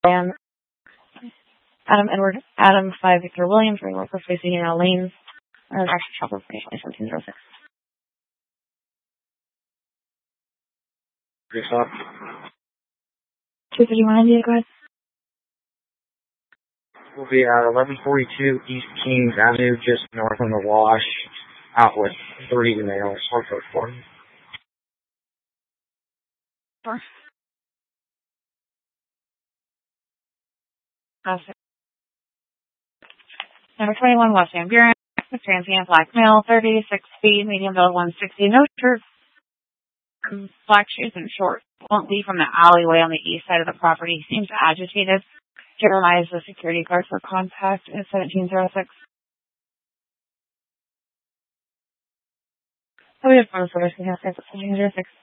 Brian, Adam Edward, Adam 5 Victor Williams, Ring Northwest facing Union Lanes, Action Shopper 1706. Yes, sir. 251 India, go ahead. We'll be at 1142 East Kings Avenue, just north of the Wash, out with 3 emails. Hartford, Florida. Sure. Perfect. Number 21, West Van Buren, transient black male, 36 feet, medium build 160, no shirt, black shoes and shorts. Won't leave from the alleyway on the east side of the property. Seems agitated. Generalize the security guard for contact at 1706. Oh, we have phone service. We have 1706.